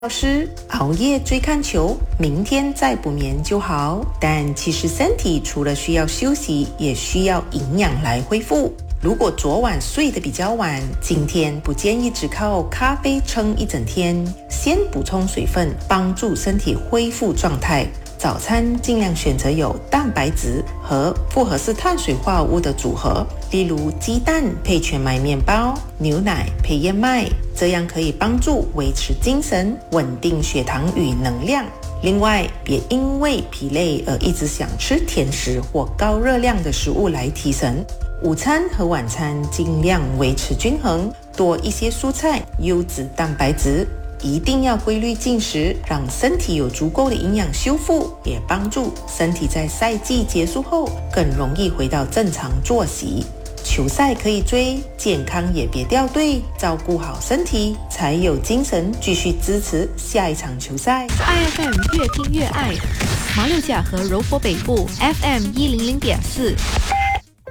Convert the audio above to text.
老师，熬夜追看球，明天再补眠就好。但其实身体除了需要休息，也需要营养来恢复。如果昨晚睡得比较晚，今天不建议只靠咖啡撑一整天，先补充水分，帮助身体恢复状态。早餐尽量选择有蛋白质和复合式碳水化合物的组合，例如鸡蛋配全麦面包，牛奶配燕麦，这样可以帮助维持精神，稳定血糖与能量。另外，别因为疲累而一直想吃甜食或高热量的食物来提神。午餐和晚餐尽量维持均衡，多一些蔬菜、优质蛋白质。一定要规律进食，让身体有足够的营养修复，也帮助身体在赛季结束后更容易回到正常作息。球赛可以追，健康也别掉队，照顾好身体，才有精神继续支持下一场球赛。 IFM 越听越爱，马六甲和柔佛北部 FM 100.4。